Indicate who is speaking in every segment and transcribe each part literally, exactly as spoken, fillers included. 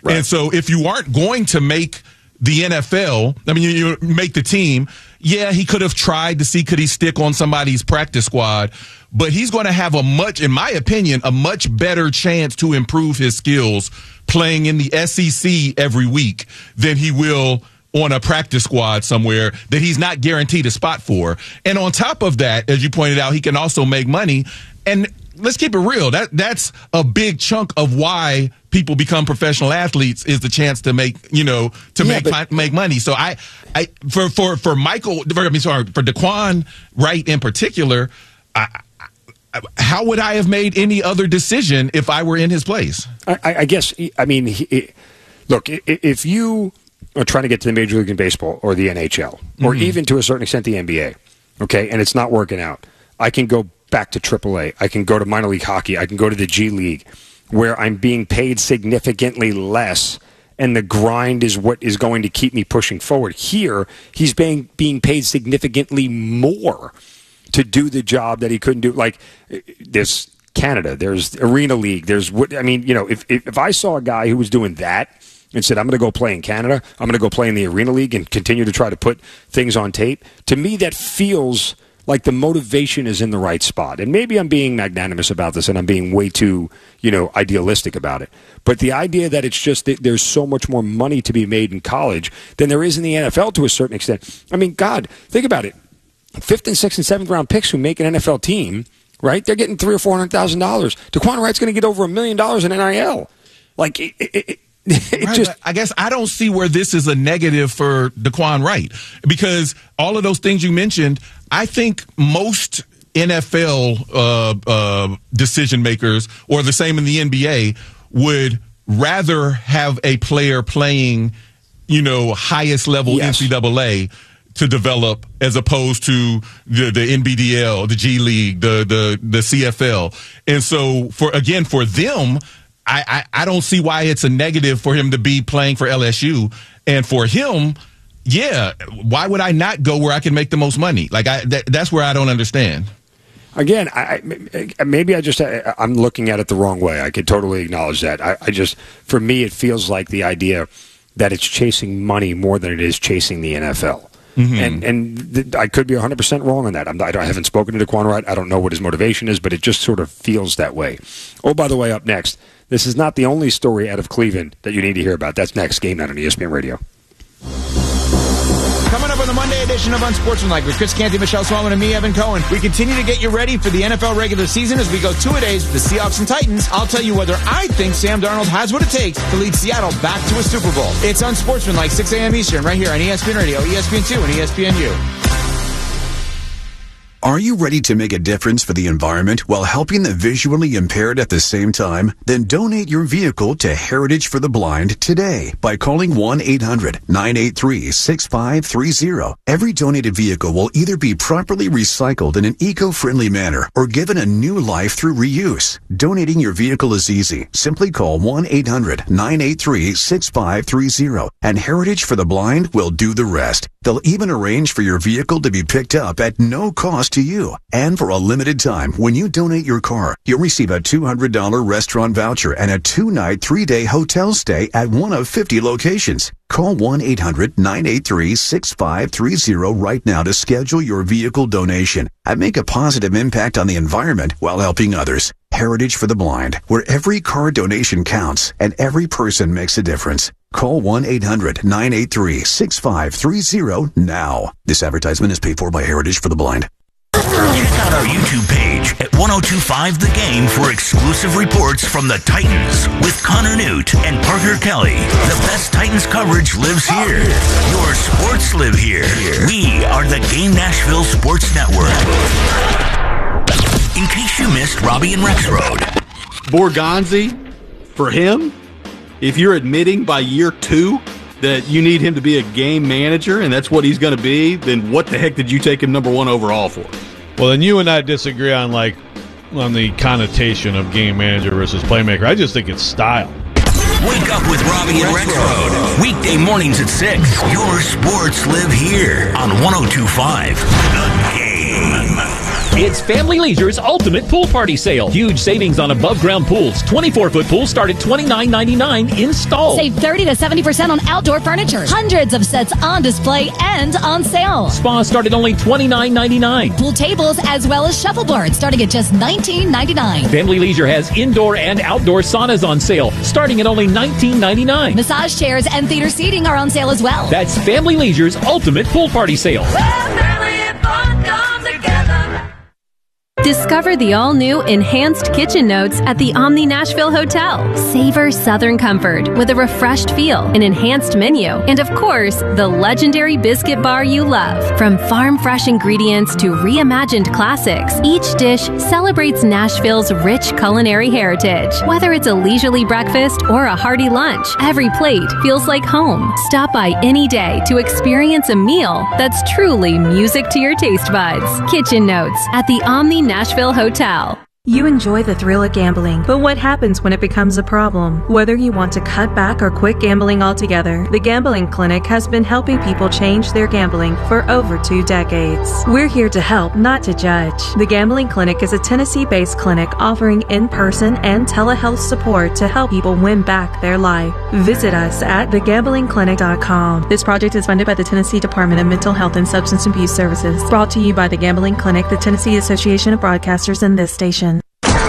Speaker 1: Right. And so if you aren't going to make the N F L, I mean, you, you make the team, yeah, he could have tried to see could he stick on somebody's practice squad, but he's going to have a much, in my opinion, a much better chance to improve his skills playing in the S E C every week than he will on a practice squad somewhere that he's not guaranteed a spot for. And on top of that, as you pointed out, he can also make money. And let's keep it real. That that's a big chunk of why people become professional athletes is the chance to make, you know, to yeah, make but, make money. So I, I for for for Michael, for, I mean, sorry, for Daquan Wright in particular, I, I, how would I have made any other decision if I were in his place?
Speaker 2: I, I guess. I mean, he, look, if you are trying to get to the Major League in Baseball or the N H L or mm-hmm. even to a certain extent the N B A, okay, and it's not working out, I can go back to triple A. I can go to minor league hockey. I can go to the G League where I'm being paid significantly less and the grind is what is going to keep me pushing forward. Here, he's being, being paid significantly more to do the job that he couldn't do. Like, there's Canada, there's Arena League, there's what, I mean, you know, if, if, if I saw a guy who was doing that and said, I'm going to go play in Canada, I'm going to go play in the Arena League and continue to try to put things on tape, to me that feels like the motivation is in the right spot. And maybe I'm being magnanimous about this and I'm being way too, you know, idealistic about it. But the idea that it's just that there's so much more money to be made in college than there is in the N F L to a certain extent. I mean, God, think about it. Fifth and sixth and seventh round picks who make an N F L team, right? They're getting three or four hundred thousand dollars. Daquan Wright's going to get over a million dollars in N I L. Like, it, it, it, It
Speaker 1: right,
Speaker 2: just,
Speaker 1: I guess I don't see where this is a negative for Daquan Wright because all of those things you mentioned, I think most N F L uh, uh, decision makers or the same in the N B A would rather have a player playing, you know, highest level yes. N C double A to develop as opposed to the, the N B D L, the G League, the, the, the C F L. And so for, again, for them, I, I, I don't see why it's a negative for him to be playing for L S U. And for him, yeah, why would I not go where I can make the most money? Like, I that, that's where I don't understand.
Speaker 2: Again, I, I, maybe I just, I, I'm looking at it the wrong way. I could totally acknowledge that. I, I just, for me, it feels like the idea that it's chasing money more than it is chasing the N F L. Mm-hmm. And and th- I could be one hundred percent wrong on that. I'm, I, don't, I haven't spoken to Daquan Wright. I don't know what his motivation is, but it just sort of feels that way. Oh, by the way, up next, this is not the only story out of Cleveland that you need to hear about. That's next. Game Night on E S P N Radio.
Speaker 3: Coming up on the Monday edition of Unsportsmanlike with Chris Canty, Michelle Swallman, and me, Evan Cohen. We continue to get you ready for the N F L regular season as we go two-a-days with the Seahawks and Titans. I'll tell you whether I think Sam Darnold has what it takes to lead Seattle back to a Super Bowl. It's Unsportsmanlike, six a.m. Eastern, right here on E S P N Radio, E S P N two, and E S P N U.
Speaker 4: Are you ready to make a difference for the environment while helping the visually impaired at the same time? Then donate your vehicle to Heritage for the Blind today by calling one eight hundred nine eight three six five three zero. Every donated vehicle will either be properly recycled in an eco-friendly manner or given a new life through reuse. Donating your vehicle is easy. Simply call one eight hundred nine eight three six five three zero and Heritage for the Blind will do the rest. They'll even arrange for your vehicle to be picked up at no cost to you. And for a limited time, when you donate your car, you'll receive a two hundred dollars restaurant voucher and a two-night, three-day hotel stay at one of fifty locations. Call one eight hundred nine eight three six five three zero right now to schedule your vehicle donation and make a positive impact on the environment while helping others. Heritage for the Blind, where every car donation counts and every person makes a difference. Call one eight hundred nine eight three six five three zero now. This advertisement is paid for by Heritage for the Blind.
Speaker 5: Check out our YouTube page at ten twenty-five The Game for exclusive reports from the Titans with Connor Newt and Parker Kelly. The best Titans coverage lives here. Your sports live here. We are the Game Nashville Sports Network. In case you missed Robbie and Rexroad.
Speaker 6: Borgonzi, for him, if you're admitting by year two that you need him to be a game manager and that's what he's going to be, then what the heck did you take him number one overall for?
Speaker 7: Well, then you and I disagree on like on the connotation of game manager versus playmaker. I just think it's style.
Speaker 5: Wake up with Robbie and Rexroad. Weekday mornings at six. Your sports live here on ten twenty-five The Game. Game.
Speaker 8: It's Family Leisure's ultimate pool party sale. Huge savings on above-ground pools. twenty-four foot pools start at twenty-nine ninety-nine installed.
Speaker 9: Save thirty to seventy percent on outdoor furniture. Hundreds of sets on display and on sale.
Speaker 8: Spas start at only twenty-nine ninety-nine.
Speaker 9: Pool tables as well as shuffleboards starting at just nineteen ninety-nine.
Speaker 8: Family Leisure has indoor and outdoor saunas on sale starting at only nineteen ninety-nine.
Speaker 9: Massage chairs and theater seating are on sale as well.
Speaker 8: That's Family Leisure's ultimate pool party sale.
Speaker 10: Discover the all-new Enhanced Kitchen Notes at the Omni Nashville Hotel. Savor Southern comfort with a refreshed feel, an enhanced menu, and of course, the legendary biscuit bar you love. From farm-fresh ingredients to reimagined classics, each dish celebrates Nashville's rich culinary heritage. Whether it's a leisurely breakfast or a hearty lunch, every plate feels like home. Stop by any day to experience a meal that's truly music to your taste buds. Kitchen Notes at the Omni Nashville Hotel.
Speaker 11: You enjoy the thrill of gambling, but what happens when it becomes a problem? Whether you want to cut back or quit gambling altogether, the Gambling Clinic has been helping people change their gambling for over two decades. We're here to help, not to judge. The Gambling Clinic is a Tennessee-based clinic offering in-person and telehealth support to help people win back their life. Visit us at the gambling clinic dot com. This project is funded by the Tennessee Department of Mental Health and Substance Abuse Services. Brought to you by the Gambling Clinic, the Tennessee Association of Broadcasters, and this station.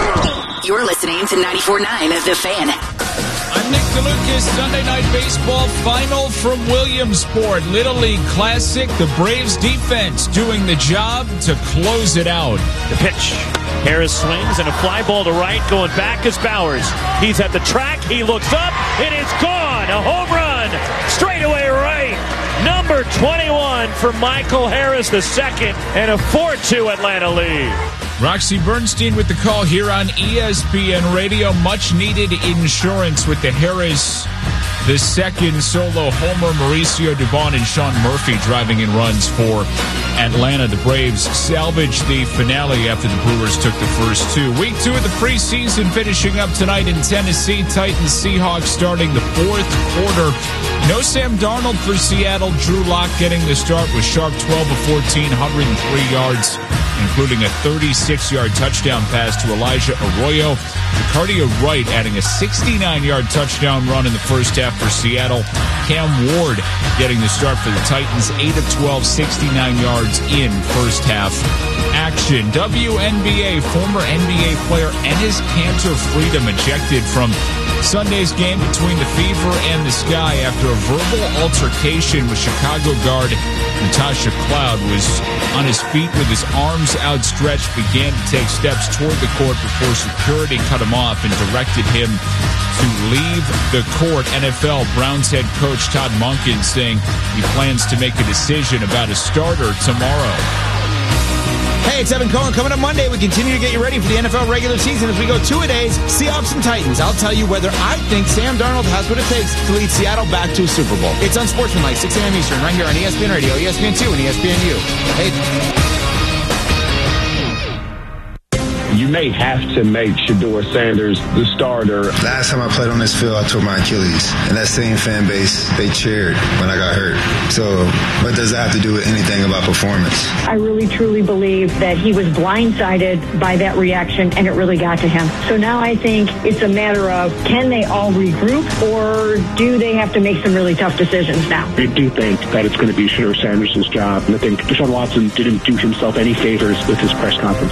Speaker 12: You're listening to ninety-four point nine The Fan.
Speaker 13: I'm Nick DeLucas. Sunday Night Baseball final from Williamsport. Little League Classic. The Braves defense doing the job to close it out.
Speaker 14: The pitch. Harris swings and a fly ball to right. Going back is Bowers. He's at the track. He looks up. It is gone. A home run. Straight away right. Number twenty-one for Michael Harris the second. And a four two Atlanta lead.
Speaker 13: Roxy Bernstein with the call here on E S P N Radio. Much needed insurance with the Harris, the second solo homer. Mauricio Dubon and Sean Murphy driving in runs for Atlanta. The Braves salvaged the finale after the Brewers took the first two. Week two of the preseason finishing up tonight in Tennessee. Titans Seahawks starting the fourth quarter. No Sam Darnold for Seattle. Drew Lock getting the start with sharp twelve of fourteen, one hundred three yards, including a thirty-six yard touchdown pass to Elijah Arroyo. Ricardio Wright adding a sixty-nine yard touchdown run in the first half for Seattle. Cam Ward getting the start for the Titans, eight of twelve, sixty-nine yards in first half action. W N B A, former N B A player Enes Kanter Freedom ejected from Sunday's game between the Fever and the Sky after a verbal altercation with Chicago guard Natasha Cloud. Was on his feet with his arms outstretched, began to take steps toward the court before security cut him off and directed him to leave the court. N F L Browns head coach Todd Monken saying he plans to make a decision about a starter tomorrow.
Speaker 3: Hey, it's Evan Cohen. Coming up Monday, we continue to get you ready for the N F L regular season as we go two-a-days, Seahawks and Titans. I'll tell you whether I think Sam Darnold has what it takes to lead Seattle back to a Super Bowl. It's Unsportsmanlike, six a.m. Eastern, right here on E S P N Radio, E S P N two, and E S P N U. Hey.
Speaker 15: You may have to make Shedeur Sanders the starter.
Speaker 16: Last time I played on this field, I tore my Achilles. And that same fan base, they cheered when I got hurt. So what does that have to do with anything about performance?
Speaker 17: I really, truly believe that he was blindsided by that reaction, and it really got to him. So now I think it's a matter of, can they all regroup, or do they have to make some really tough decisions now?
Speaker 15: I do think that it's going to be Shedeur Sanders' job. And I think Deshaun Watson didn't do himself any favors with his press conference.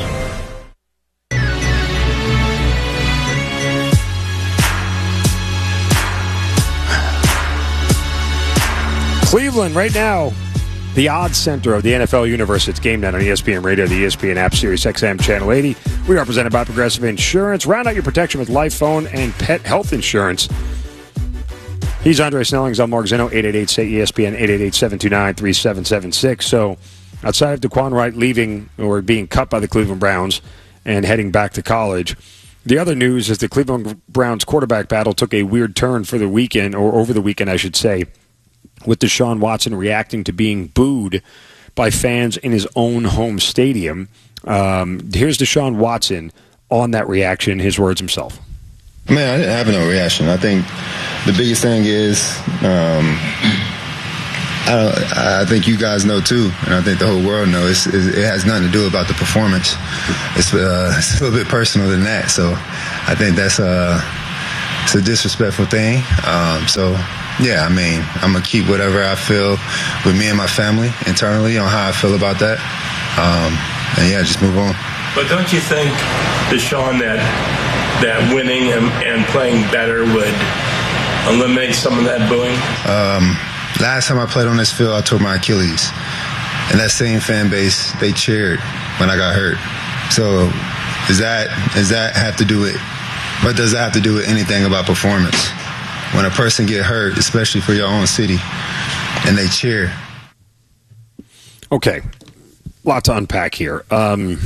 Speaker 2: Cleveland right now, the odds center of the N F L universe. It's Game Night on E S P N Radio, the E S P N app, Sirius X M Channel eighty. We are presented by Progressive Insurance. Round out your protection with life, phone, and pet health insurance. He's Andre Snellings. I'm Mark Zeno. eight eight eight, S A Y, E S P N, eight eight eight, seven two nine, three seven seven six. So outside of Daquan Wright leaving or being cut by the Cleveland Browns and heading back to college, the other news is the Cleveland Browns quarterback battle took a weird turn for the weekend, or over the weekend, I should say, with Deshaun Watson reacting to being booed by fans in his own home stadium. Um, here's Deshaun Watson on that reaction, his words himself.
Speaker 16: Man, I didn't have no reaction. I think the biggest thing is um, I, don't, I think you guys know too, and I think the whole world knows. It's, it has nothing to do about the performance. It's, uh, it's a little bit personal than that. So I think that's a, it's a disrespectful thing. Um, so, yeah, I mean, I'm going to keep whatever I feel with me and my family internally on how I feel about that. Um, and, yeah, just move on.
Speaker 18: But don't you think, Deshaun, that that winning and, and playing better would eliminate some of that booing?
Speaker 16: Um, last time I played on this field, I tore my Achilles. And that same fan base, they cheered when I got hurt. So does that, does that have to do with, what does that have to do with anything about performance? When a person get hurt, especially for your own city, and they cheer.
Speaker 2: Okay. A lot to unpack here. Um,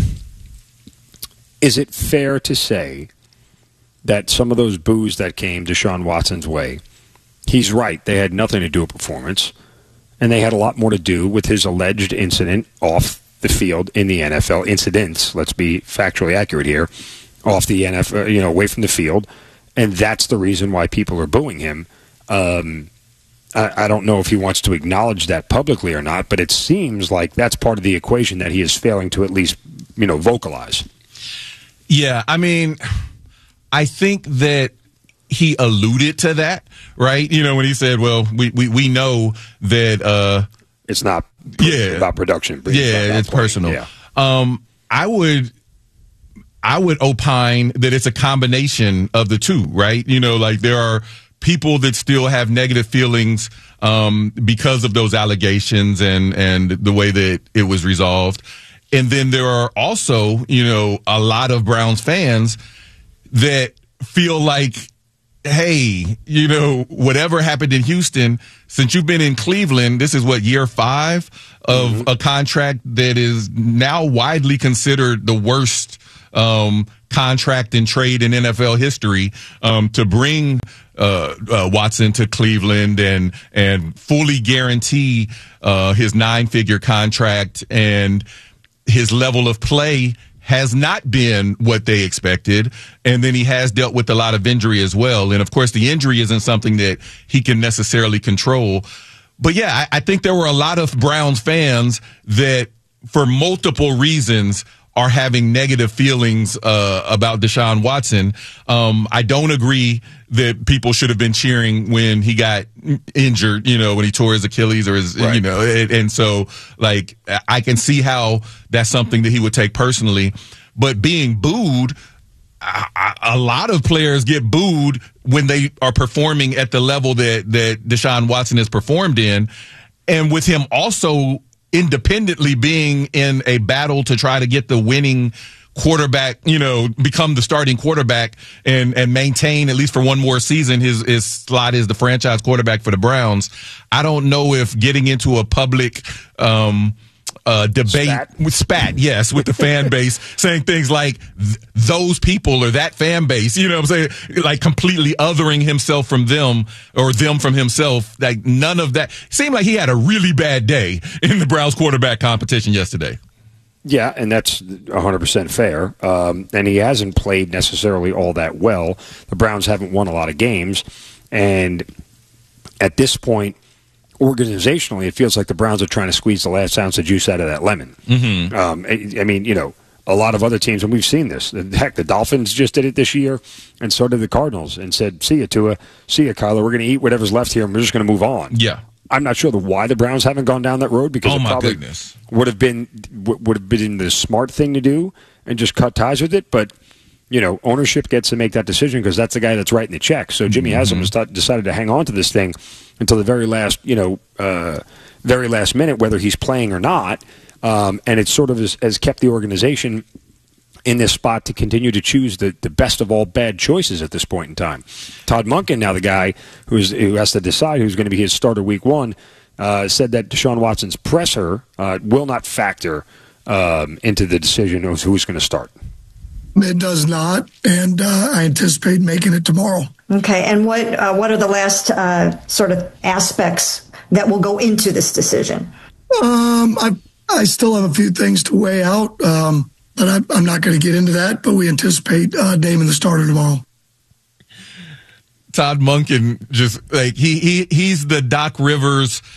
Speaker 2: is it fair to say that some of those boos that came Deshaun Watson's way, he's right, they had nothing to do with performance, and they had a lot more to do with his alleged incident off the field in the N F L. Incidents, let's be factually accurate here, off the N F L, you know, away from the field, and that's the reason why people are booing him. Um, I, I don't know if he wants to acknowledge that publicly or not, but it seems like that's part of the equation that he is failing to at least, you know, vocalize.
Speaker 1: Yeah, I mean, I think that he alluded to that, right? You know, when he said, well, we, we, we know that uh,
Speaker 2: it's not
Speaker 1: yeah,
Speaker 2: about production. But
Speaker 1: yeah, it's
Speaker 2: playing.
Speaker 1: personal.
Speaker 2: Yeah.
Speaker 1: Um, I would I would opine that it's a combination of the two, right? You know, like there are people that still have negative feelings um, because of those allegations and, and the way that it was resolved. And then there are also, you know, a lot of Browns fans that feel like, hey, you know, whatever happened in Houston, since you've been in Cleveland, this is what, year five of mm-hmm. a contract that is now widely considered the worst um, contract and trade in N F L history, um, to bring uh, uh, Watson to Cleveland and and fully guarantee uh, his nine-figure contract, and his level of play has not been what they expected. And then he has dealt with a lot of injury as well. And of course, the injury isn't something that he can necessarily control. But yeah, I, I think there were a lot of Browns fans that, for multiple reasons, are having negative feelings uh, about Deshaun Watson. Um, I don't agree that people should have been cheering when he got injured, you know, when he tore his Achilles or his, right. you know, and, and so, like, I can see how that's something that he would take personally. But being booed, I, I, a lot of players get booed when they are performing at the level that, that Deshaun Watson has performed in. And with him also independently being in a battle to try to get the winning quarterback, you know, become the starting quarterback and, and maintain, at least for one more season, his, his slot as the franchise quarterback for the Browns. I don't know if getting into a public, um, uh, debate spat. with spat, yes, with the fan base, saying things like th- those people or that fan base, you know what I'm saying? Like completely othering himself from them or them from himself. Like none of that. Seemed like he had a really bad day in the Browns quarterback competition yesterday.
Speaker 2: Yeah, and that's one hundred percent fair. Um, and he hasn't played necessarily all that well. The Browns haven't won a lot of games. And at this point, organizationally, it feels like the Browns are trying to squeeze the last ounce of juice out of that lemon.
Speaker 1: Mm-hmm.
Speaker 2: Um, I, I mean, you know, a lot of other teams, and we've seen this. Heck, the Dolphins just did it this year, and so did the Cardinals, and said, see ya, Tua, see ya, Kyler, we're going to eat whatever's left here, and we're just going to move on.
Speaker 1: Yeah.
Speaker 2: I'm not sure the why the Browns haven't gone down that road, because
Speaker 1: oh
Speaker 2: it
Speaker 1: my
Speaker 2: probably
Speaker 1: goodness.
Speaker 2: would have been would have been the smart thing to do and just cut ties with it. But you know, ownership gets to make that decision because that's the guy that's writing the check. So Jimmy mm-hmm. Haslam has th- decided to hang on to this thing until the very last, you know, uh, very last minute, whether he's playing or not. Um, and it sort of has, has kept the organization in this spot to continue to choose the, the best of all bad choices at this point in time. Todd Monken, now the guy who's, who has to decide who's going to be his starter week one, uh, said that Deshaun Watson's presser uh, will not factor um, into the decision of who's going to start.
Speaker 19: It does not, and uh, I anticipate making it tomorrow.
Speaker 20: Okay, and what uh, what are the last uh, sort of aspects that will go into this decision?
Speaker 19: Um, I I still have a few things to weigh out, um, but I, I'm not going to get into that. But we anticipate uh, Damon the starter tomorrow.
Speaker 1: Todd Monken, just like he he he's the Doc Rivers.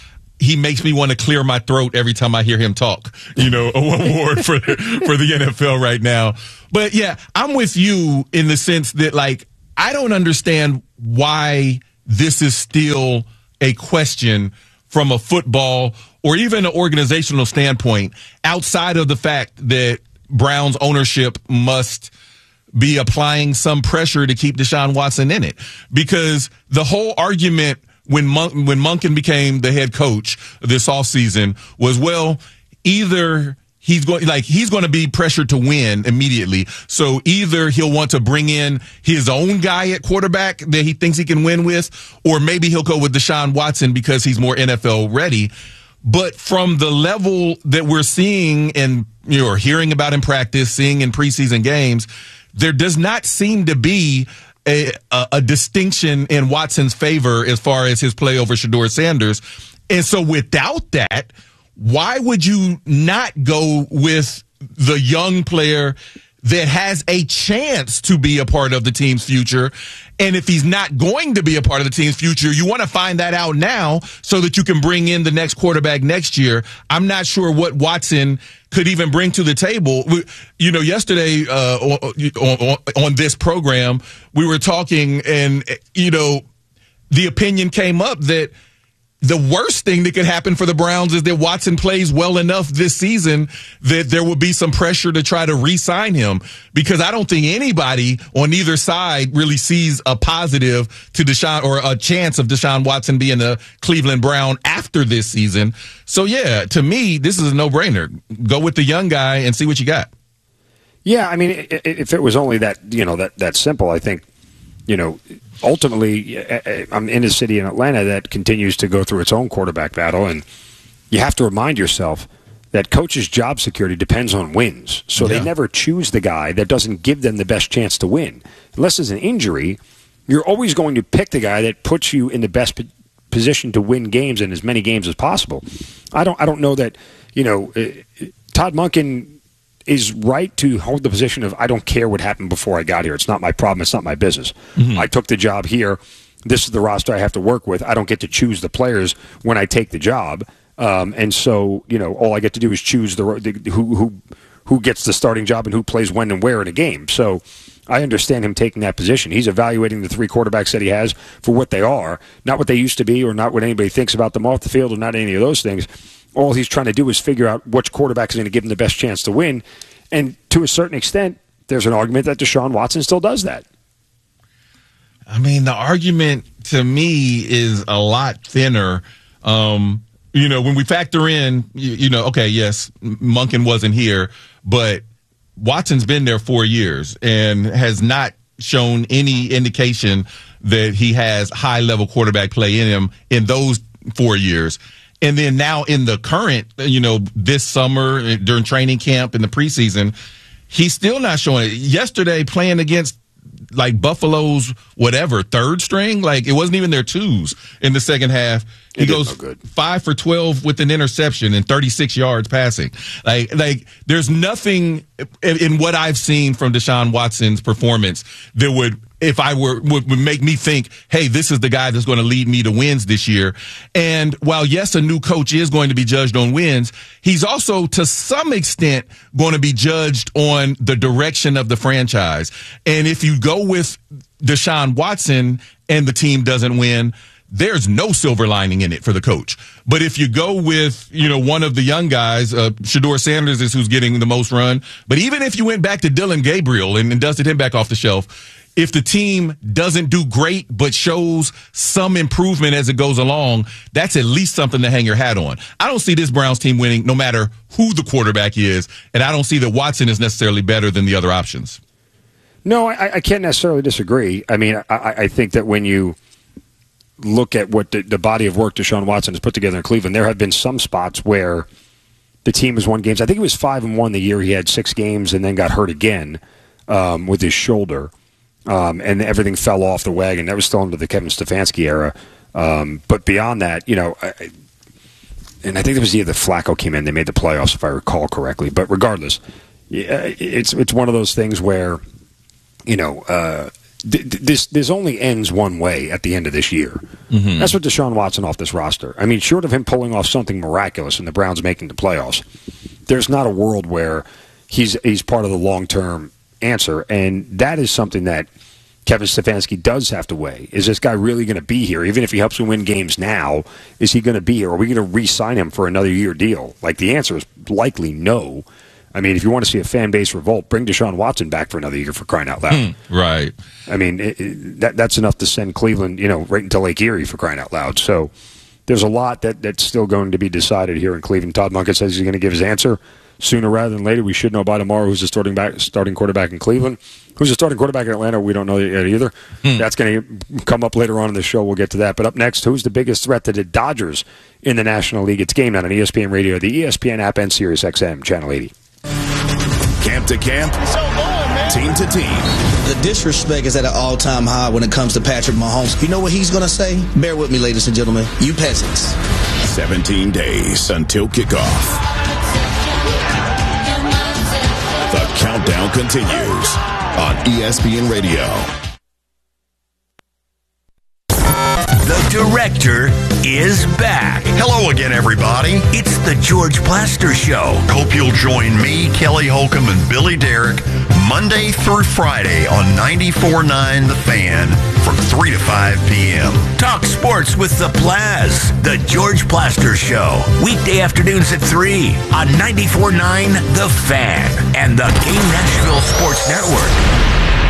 Speaker 1: he makes me want to clear my throat every time I hear him talk. You know, award for for the N F L right now. But yeah, I'm with you in the sense that, like, I don't understand why this is still a question from a football or even an organizational standpoint, outside of the fact that Browns ownership must be applying some pressure to keep Deshaun Watson in it. Because the whole argument when Mon- when Monken became the head coach this offseason was, well, either he's going like he's going to be pressured to win immediately. So either he'll want to bring in his own guy at quarterback that he thinks he can win with, or maybe he'll go with Deshaun Watson because he's more N F L ready. But from the level that we're seeing and, you know, or hearing about in practice, seeing in preseason games, there does not seem to be a, a, a distinction in Watson's favor as far as his play over Shedeur Sanders. And so without that, why would you not go with the young player that has a chance to be a part of the team's future? And if he's not going to be a part of the team's future, you want to find that out now so that you can bring in the next quarterback next year. I'm not sure what Watson could even bring to the table. You know, yesterday uh, on, on this program, we were talking and, you know, the opinion came up that the worst thing that could happen for the Browns is that Watson plays well enough this season that there will be some pressure to try to re-sign him, because I don't think anybody on either side really sees a positive to Deshaun or a chance of Deshaun Watson being a Cleveland Brown after this season. So, yeah, to me, this is a no-brainer. Go with the young guy and see what you got.
Speaker 2: Yeah, I mean, if it was only that, you know, that, that simple, I think, you know, ultimately, I'm in a city in Atlanta that continues to go through its own quarterback battle, and you have to remind yourself that coach's job security depends on wins. So yeah. They never choose the guy that doesn't give them the best chance to win. Unless it's an injury, you're always going to pick the guy that puts you in the best position to win games and as many games as possible. I don't, I don't know that, you know, Todd Monken is right to hold the position of, I don't care what happened before I got here. It's not my problem. It's not my business. Mm-hmm. I took the job here. This is the roster I have to work with. I don't get to choose the players when I take the job. Um, and so, you know, all I get to do is choose the, the who who who gets the starting job and who plays when and where in a game. So I understand him taking that position. He's evaluating the three quarterbacks that he has for what they are, not what they used to be or not what anybody thinks about them off the field or not any of those things. All he's trying to do is figure out which quarterback is going to give him the best chance to win. And to a certain extent, there's an argument that Deshaun Watson still does that.
Speaker 1: I mean, the argument to me is a lot thinner. Um, you know, when we factor in, you, you know, okay, yes, Monken wasn't here, but Watson's been there four years and has not shown any indication that he has high-level quarterback play in him in those four years. And then now in the current, you know, this summer during training camp in the preseason, he's still not showing it. Yesterday, playing against like Buffalo's whatever third string, like it wasn't even their twos in the second half. He goes no five for twelve with an interception and thirty-six yards passing. Like, like there's nothing in, in what I've seen from Deshaun Watson's performance that would, if I were, would, would make me think, hey, this is the guy that's going to lead me to wins this year. And while, yes, a new coach is going to be judged on wins, he's also, to some extent, going to be judged on the direction of the franchise. And if you go with Deshaun Watson and the team doesn't win, there's no silver lining in it for the coach. But if you go with, you know, one of the young guys, uh, Shedeur Sanders is who's getting the most run. But even if you went back to Dylan Gabriel and, and dusted him back off the shelf, if the team doesn't do great but shows some improvement as it goes along, that's at least something to hang your hat on. I don't see this Browns team winning no matter who the quarterback is, and I don't see that Watson is necessarily better than the other options.
Speaker 2: No, I, I can't necessarily disagree. I mean, I, I think that when you look at what the, the body of work Deshaun Watson has put together in Cleveland, there have been some spots where the team has won games. I think it was five and one the year he had six games and then got hurt again um, with his shoulder. Um, and everything fell off the wagon. That was still under the Kevin Stefanski era. Um, but beyond that, you know, I, and I think it was the year that Flacco came in. They made the playoffs, if I recall correctly. But regardless, it's it's one of those things where, you know, uh, th- this this only ends one way at the end of this year. Mm-hmm. That's what Deshaun Watson off this roster. I mean, short of him pulling off something miraculous and the Browns making the playoffs, there's not a world where he's he's part of the long-term answer, and that is something that Kevin Stefanski does have to weigh. Is this guy really going to be here? Even if he helps him win games now, is he going to be here? Are we going to re-sign him for another year deal? Like, the answer is likely no. I mean, if you want to see a fan base revolt, bring Deshaun Watson back for another year, for crying out loud.
Speaker 1: Right.
Speaker 2: I mean, it, it, that that's enough to send Cleveland, you know, right into Lake Erie, for crying out loud. So there's a lot that, that's still going to be decided here in Cleveland. Todd Munkett says he's going to give his answer sooner rather than later. We should know by tomorrow who's the starting back, starting quarterback in Cleveland. Who's the starting quarterback in Atlanta? We don't know yet either. Hmm. That's going to come up later on in the show. We'll get to that. But up next, who's the biggest threat to the Dodgers in the National League? It's Game Night on E S P N Radio, the E S P N app, and Sirius X M, Channel eighty.
Speaker 21: Camp to camp, team to team.
Speaker 22: The disrespect is at an all-time high when it comes to Patrick Mahomes. You know what he's going to say? Bear with me, ladies and gentlemen. You peasants.
Speaker 21: seventeen days until kickoff. The countdown continues on E S P N Radio.
Speaker 5: The director is back.
Speaker 23: Hello again, everybody.
Speaker 5: It's the George Plaster Show.
Speaker 23: Hope you'll join me, Kelly Holcomb, and Billy Derrick Monday through Friday on ninety-four point nine The Fan from three to five p.m.
Speaker 5: Talk sports with the Plaz. The George Plaster Show. Weekday afternoons at three on ninety-four point nine The Fan and the Game Nashville Sports Network.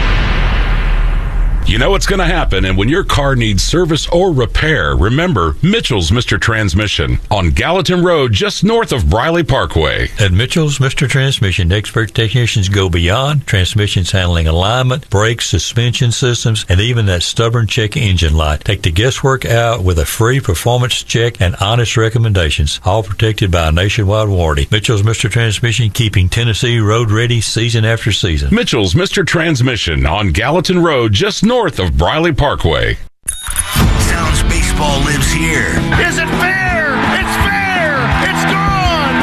Speaker 24: You know what's going to happen, and when your car needs service or repair, remember Mitchell's Mister Transmission on Gallatin Road, just north of Briley Parkway.
Speaker 25: At Mitchell's Mister Transmission, expert technicians go beyond transmissions handling alignment, brakes, suspension systems, and even that stubborn check engine light. Take the guesswork out with a free performance check and honest recommendations, all protected by a nationwide warranty. Mitchell's Mister Transmission, keeping Tennessee road ready season after season.
Speaker 24: Mitchell's Mister Transmission on Gallatin Road, just north of Briley Parkway.
Speaker 5: Sounds baseball lives here.
Speaker 14: Is it fair?